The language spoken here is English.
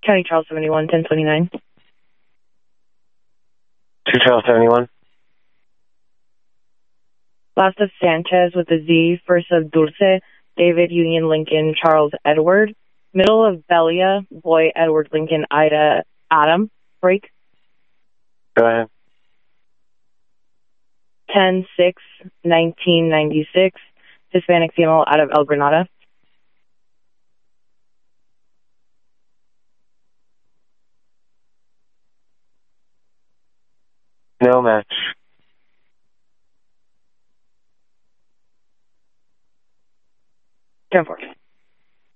County Charles 71, 1029. 2 Charles 71. Last of Sanchez with a Z, first of Dulce, David, Union, Lincoln, Charles, Edward. Middle of Belia, Boy, Edward, Lincoln, Ida, Adam. Break. Go ahead. 10/6/1996. Hispanic female out of El Granada. No match. 10-4.